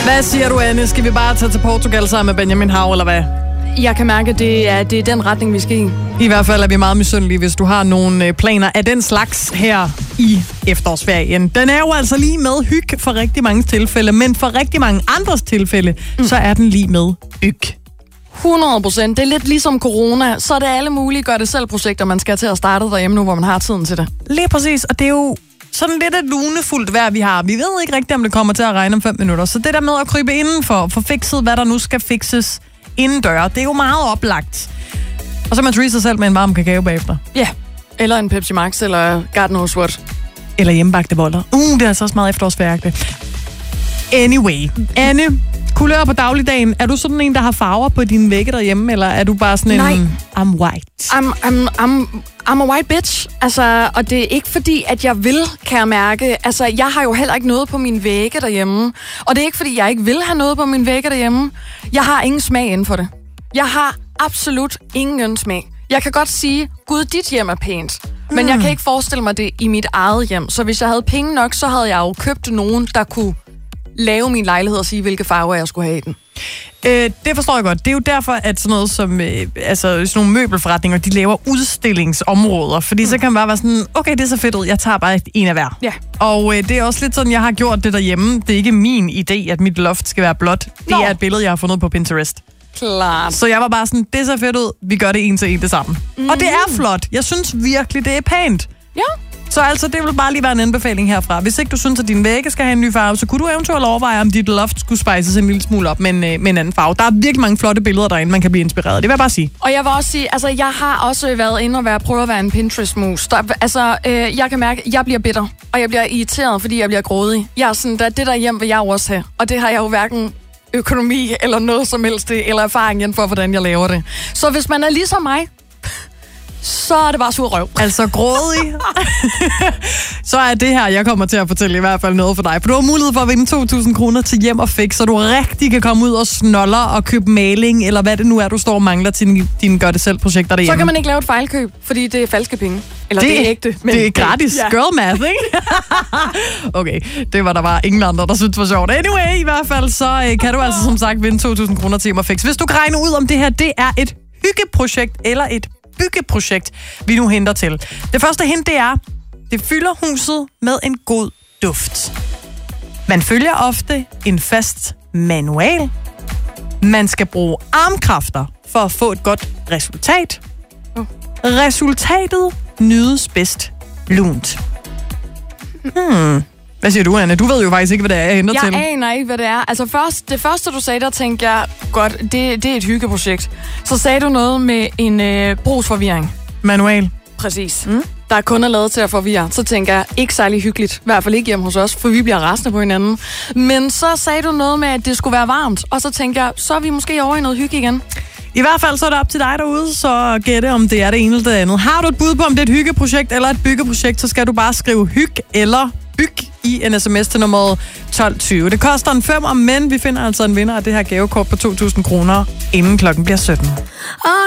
Hvad siger du, Anne? Skal vi bare tage til Portugal sammen med Benjamin Hav, eller hvad? Jeg kan mærke, at det er den retning, vi skal i. I hvert fald er vi meget misundelige, hvis du har nogle planer af den slags her i efterårsferien. Den er jo altså lige med hyg for rigtig mange tilfælde, men for rigtig mange andres tilfælde, så er den lige med yg. 100%. Det er lidt ligesom corona, så er det alle mulige gør-det-selv-projekter, man skal til at starte derhjemme nu, hvor man har tiden til det. Lige præcis, og det er jo sådan lidt et lunefuldt vejr, vi har. Vi ved ikke rigtigt, om det kommer til at regne om 5 minutter. Så det der med at krybe indenfor, for fikset, hvad der nu skal fikses indendør, det er jo meget oplagt. Og så man treat sig selv med en varm kakao bagefter. Ja, eller en Pepsi Max, eller God knows what. Eller hjemmebagte boller. Det er altså også meget efterårsfærdigt. Anyway, Anne, kulør på dagligdagen. Er du sådan en, der har farver på dine vægge derhjemme, eller er du bare sådan en I'm white? I'm a white bitch. Altså, og det er ikke fordi, at jeg vil, kan jeg mærke. Altså, jeg har jo heller ikke noget på mine vægge derhjemme. Og det er ikke fordi, jeg ikke vil have noget på mine vægge derhjemme. Jeg har ingen smag inden for det. Jeg har absolut ingen smag. Jeg kan godt sige, Gud, dit hjem er pænt. Men jeg kan ikke forestille mig det i mit eget hjem. Så hvis jeg havde penge nok, så havde jeg jo købt nogen, der kunne lave min lejlighed og sige, hvilke farver jeg skulle have i den. Det forstår jeg godt. Det er jo derfor, at sådan noget som sådan nogle møbelforretninger, de laver udstillingsområder. Fordi så kan man bare være sådan, okay, det er så fedt ud, jeg tager bare en af hver. Ja. Og det er også lidt sådan, jeg har gjort det derhjemme. Det er ikke min idé, at mit loft skal være blåt. Det er et billede, jeg har fundet på Pinterest. Klart. Så jeg var bare sådan, det er så fedt ud, vi gør det en til en det sammen. Og det er flot. Jeg synes virkelig, det er pænt. Ja. Så altså, det vil bare lige være en anbefaling herfra. Hvis ikke du synes, at din vægge skal have en ny farve, så kunne du eventuelt overveje, om dit loft skulle spices en lille smule op med en anden farve. Der er virkelig mange flotte billeder derinde, man kan blive inspireret. Det vil jeg bare sige. Og jeg vil også sige, altså jeg har også været inde og prøvet at være en Pinterest-mus. Jeg kan mærke, at jeg bliver bitter, og jeg bliver irriteret, fordi jeg bliver grådig. Jeg er sådan, det der hjem vil jeg jo også have. Og det har jeg jo hverken økonomi eller noget som helst, eller erfaring inden for, hvordan jeg laver det. Så hvis man er ligesom mig, så er det bare sur røv. Altså grådig. Så er det her, jeg kommer til at fortælle i hvert fald noget for dig. For du har mulighed for at vinde 2.000 kroner til hjem og fix, så du rigtig kan komme ud og snoller og købe maling, eller hvad det nu er, du står og mangler til dine gør-det-selv-projekter derhjemme. Så kan man ikke lave et fejlkøb, fordi det er falske penge. Eller det er ægte. Men det er gratis. Ja. Girl math, ikke? Okay, det var der bare ingen andre, der synes var sjovt. Anyway, i hvert fald, så kan du altså som sagt vinde 2.000 kroner til hjem og fix. Hvis du kan regne ud, om det her det er et hyggeprojekt eller et byggeprojekt, vi nu henter til. Det første hint, det er, det fylder huset med en god duft. Man følger ofte en fast manual. Man skal bruge armkræfter for at få et godt resultat. Resultatet nydes bedst lunt. Hvad siger du, Anne? Du ved jo faktisk ikke, hvad det er, jeg henter til. Jeg aner ikke, hvad det er. Altså det første, du sagde, der tænkte jeg, godt, det er et hyggeprojekt. Så sagde du noget med en brugsforvirring. Manual. Præcis. Der kun er lavet til at forvirre. Så tænker jeg, ikke særlig hyggeligt. I hvert fald ikke hjemme hos os, for vi bliver rasende på hinanden. Men så sagde du noget med, at det skulle være varmt. Og så tænker jeg, så er vi måske over i noget hygge igen. I hvert fald så er det op til dig derude, så gætte om det er det ene eller det andet. Har du et bud på, om det er et hyggeprojekt eller et byggeprojekt, så skal du bare skrive hyg eller byg i en sms til nummeret 1220. Det koster en 5, men vi finder altså en vinder af det her gavekort på 2.000 kroner, inden klokken bliver 17.